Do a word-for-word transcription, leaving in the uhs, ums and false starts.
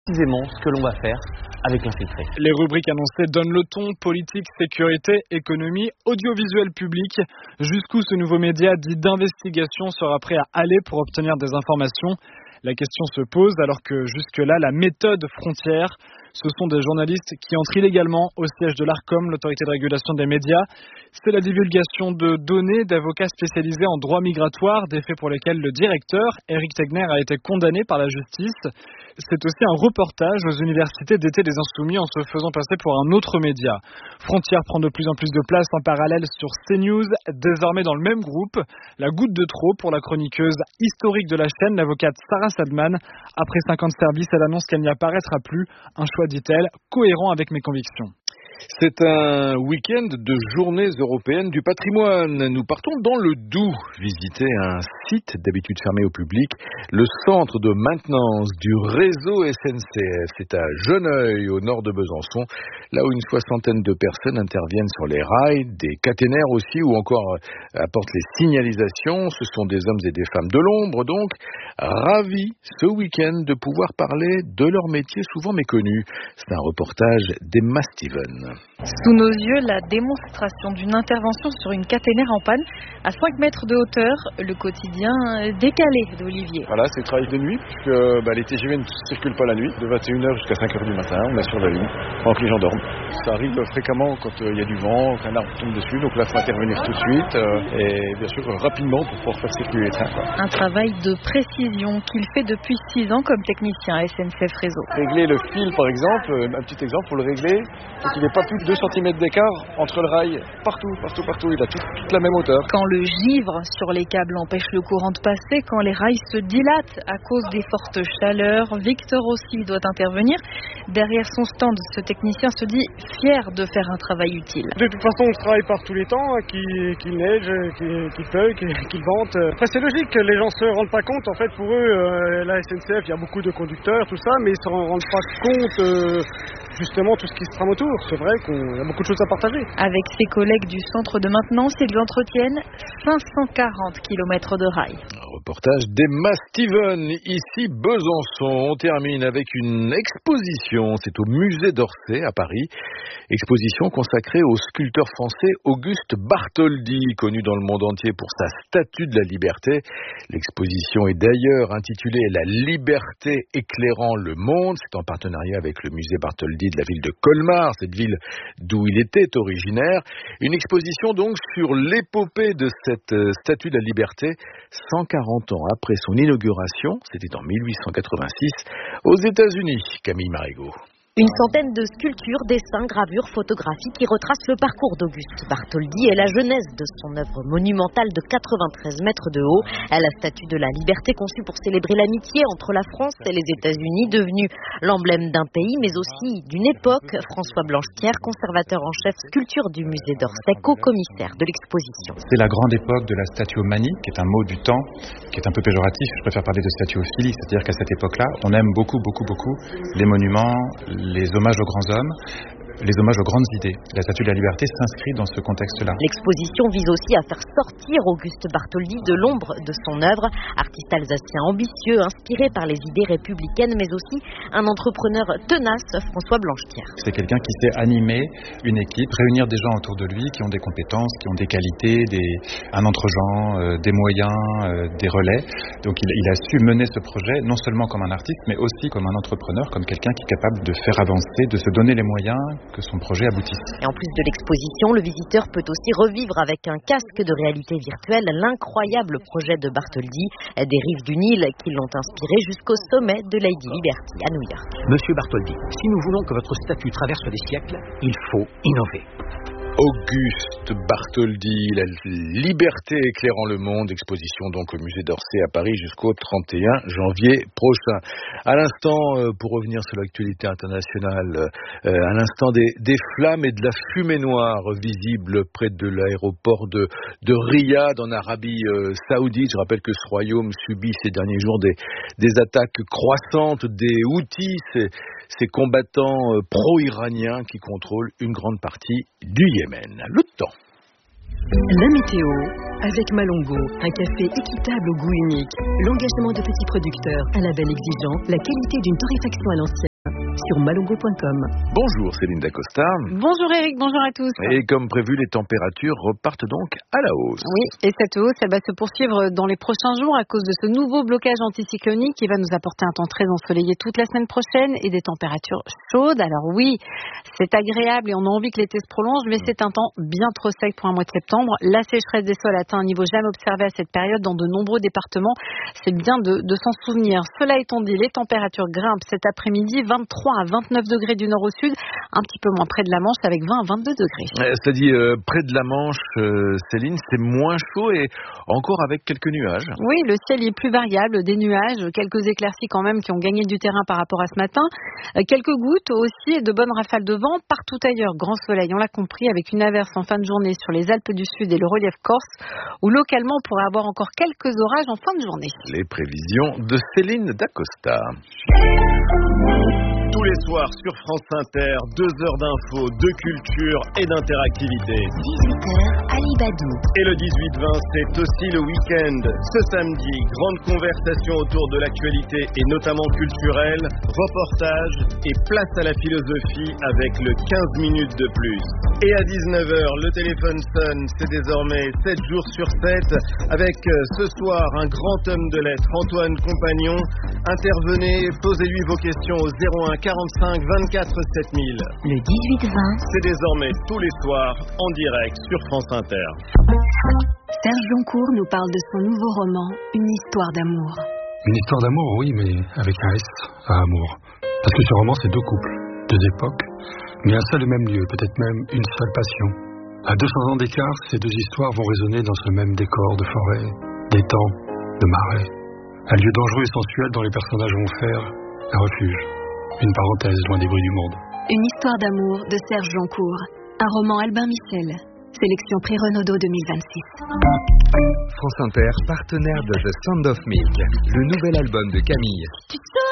précisément ce que l'on va faire avec l'infiltré. Les rubriques annoncées donnent le ton: politique, sécurité, économie, audiovisuel public. Jusqu'où ce nouveau média dit d'investigation sera prêt à aller pour obtenir des informations? La question se pose alors que jusque-là, la méthode frontière, ce sont des journalistes qui entrent illégalement au siège de l'Arcom, l'autorité de régulation des médias. C'est la divulgation de données d'avocats spécialisés en droit migratoire, des faits pour lesquels le directeur, Eric Tegner, a été condamné par la justice. C'est aussi un reportage aux universités d'été des Insoumis en se faisant passer pour un autre média. Frontière prend de plus en plus de place en parallèle sur CNews, désormais dans le même groupe. La goutte de trop pour la chroniqueuse historique de la chaîne, l'avocate Sarah Sadman. Après cinq ans de service, elle annonce qu'elle n'y apparaîtra plus. Un choix, dit-elle, cohérent avec mes convictions. C'est un week-end de journées européennes du patrimoine. Nous partons dans le Doubs, visiter un site d'habitude fermé au public, le centre de maintenance du réseau S N C F. C'est à Geneuille, au nord de Besançon, là où une soixantaine de personnes interviennent sur les rails, des caténaires aussi, ou encore apportent les signalisations. Ce sont des hommes et des femmes de l'ombre, donc, ravis ce week-end de pouvoir parler de leur métier souvent méconnu. C'est un reportage d'Emma Steven. Sous nos yeux, la démonstration d'une intervention sur une caténaire en panne à cinq mètres de hauteur, le quotidien décalé d'Olivier. Voilà, c'est le travail de nuit, puisque bah, les T G V ne circulent pas la nuit, de vingt et une heures jusqu'à cinq heures du matin, on est sur la ligne, pendant que les gens dorment. Ça arrive fréquemment quand il euh, y a du vent, qu'un arbre tombe dessus, donc là il faut intervenir tout de suite, euh, et bien sûr rapidement pour pouvoir faire circuler les trains. Quoi. Un travail de précision qu'il fait depuis six ans comme technicien à S N C F Réseau. Régler le fil par exemple, un petit exemple, pour le régler, faut qu'il n'ait pas plus de deux centimètres d'écart entre le rail, partout, partout, partout, il a tout, toute la même hauteur. Quand le givre sur les câbles empêche le courant de passer, quand les rails se dilatent à cause des fortes chaleurs, Victor aussi doit intervenir. Derrière son stand, ce technicien se dit fier de faire un travail utile. De toute façon, on travaille par tous les temps, qu'il, qu'il neige, qu'il, qu'il pleuve, qu'il, qu'il vente. Après, c'est logique, les gens se rendent pas compte. En fait, pour eux, euh, la S N C F, il y a beaucoup de conducteurs, tout ça, mais ils se rendent pas compte euh, justement tout ce qui se trame autour. C'est vrai qu'il y a beaucoup de choses à partager. Avec ses collègues du centre de maintenance, ils entretiennent cinq cent quarante kilomètres de rails. Un reportage d'Emma Steven, ici Besançon. On termine avec une exposition. C'est au musée d'Orsay à Paris. Exposition consacrée au sculpteur français Auguste Bartholdi, connu dans le monde entier pour sa statue de la liberté. L'exposition est d'ailleurs intitulée La liberté éclairant le monde. C'est en partenariat avec le musée Bartholdi de la ville de Colmar, cette ville d'où il était originaire. Une exposition donc sur l'épopée de cette statue de la liberté, cent quarante ans après son inauguration, c'était en mille huit cent quatre-vingt-six, aux États-Unis. Camille Marigot. Une centaine de sculptures, dessins, gravures, photographies qui retracent le parcours d'Auguste Bartholdi et la genèse de son œuvre monumentale de quatre-vingt-treize mètres de haut. La statue de la liberté conçue pour célébrer l'amitié entre la France et les États-Unis, devenue l'emblème d'un pays mais aussi d'une époque. François Blanchetière, conservateur en chef sculpture du musée d'Orsay, co-commissaire de l'exposition. C'est la grande époque de la statuomanie, qui est un mot du temps, qui est un peu péjoratif. Je préfère parler de statuophilie, c'est-à-dire qu'à cette époque-là, on aime beaucoup, beaucoup, beaucoup les monuments, les hommages aux grands hommes, les hommages aux grandes idées. La statue de la liberté s'inscrit dans ce contexte-là. L'exposition vise aussi à faire sortir Auguste Bartholdi de l'ombre de son œuvre. Artiste alsacien ambitieux, inspiré par les idées républicaines, mais aussi un entrepreneur tenace, François Blanchetière. C'est quelqu'un qui sait animer une équipe, réunir des gens autour de lui qui ont des compétences, qui ont des qualités, des, un entre-genre, euh, des moyens, euh, des relais. Donc il, il a su mener ce projet non seulement comme un artiste, mais aussi comme un entrepreneur, comme quelqu'un qui est capable de faire avancer, de se donner les moyens que son projet aboutisse. Et en plus de l'exposition, le visiteur peut aussi revivre avec un casque de réalité virtuelle l'incroyable projet de Bartholdi, des rives du Nil qui l'ont inspiré jusqu'au sommet de Lady Liberty à New York. Monsieur Bartholdi, si nous voulons que votre statue traverse les siècles, il faut innover. Auguste Bartholdi, la liberté éclairant le monde, exposition donc au musée d'Orsay à Paris jusqu'au trente et un janvier prochain. À l'instant, pour revenir sur l'actualité internationale, à l'instant des, des flammes et de la fumée noire visibles près de l'aéroport de, de Riyad en Arabie Saoudite. Je rappelle que ce royaume subit ces derniers jours des, des attaques croissantes des Houthis, ces, ces combattants pro-iraniens qui contrôlent une grande partie du Yémen. Le temps. La météo avec Malongo, un café équitable au goût unique, l'engagement de petits producteurs, un label exigeant, la qualité d'une torréfaction à l'ancienne. sur malongo point com. Bonjour Céline Dacosta. Bonjour Eric, bonjour à tous. Et comme prévu, les températures repartent donc à la hausse. Oui, et cette hausse, elle va se poursuivre dans les prochains jours à cause de ce nouveau blocage anticyclonique qui va nous apporter un temps très ensoleillé toute la semaine prochaine et des températures chaudes. Alors oui, c'est agréable et on a envie que l'été se prolonge, mais c'est un temps bien trop sec pour un mois de septembre. La sécheresse des sols atteint un niveau jamais observé à cette période dans de nombreux départements. C'est bien de, de s'en souvenir. Cela étant dit, les températures grimpent cet après-midi, vingt-trois à vingt-neuf degrés du nord au sud, un petit peu moins près de la Manche avec vingt à vingt-deux degrés. Euh, C'est-à-dire euh, près de la Manche, euh, Céline, c'est moins chaud et encore avec quelques nuages. Oui, le ciel est plus variable, des nuages, quelques éclaircies quand même qui ont gagné du terrain par rapport à ce matin, euh, quelques gouttes aussi et de bonnes rafales de vent. Partout ailleurs, grand soleil, on l'a compris, avec une averse en fin de journée sur les Alpes du Sud et le relief corse, où localement on pourrait avoir encore quelques orages en fin de journée. Les prévisions de Céline Dacosta. Tous les soirs sur France Inter, deux heures d'infos, de culture et d'interactivité. dix-huit heures, Ali Badou. Et le dix-huit vingt, c'est aussi le week-end. Ce samedi, grande conversation autour de l'actualité et notamment culturelle, reportage et place à la philosophie avec le quinze minutes de plus. Et à dix-neuf heures, le téléphone sonne, c'est désormais sept jours sur sept, avec ce soir un grand homme de lettres, Antoine Compagnon. Intervenez, posez-lui vos questions au zéro un quarante-cinq vingt-quatre sept mille. Le dix-huit vingt. C'est désormais tous les soirs en direct sur France Inter. Serge Joncourt nous parle de son nouveau roman, Une histoire d'amour. Une histoire d'amour, oui, mais avec un S à amour. Parce que ce roman, c'est deux couples, deux époques, mais un seul et même lieu, peut-être même une seule passion. À deux cents ans d'écart, ces deux histoires vont résonner dans ce même décor de forêt, d'étang, de marais. Un lieu dangereux et sensuel dont les personnages vont faire un refuge, une parenthèse loin des bruits du monde. Une histoire d'amour de Serge Joncourt. Un roman Albin Michel. Sélection Prix Renaudot deux mille vingt-six. France Inter, partenaire de The Sound of Milk, le nouvel album de Camille.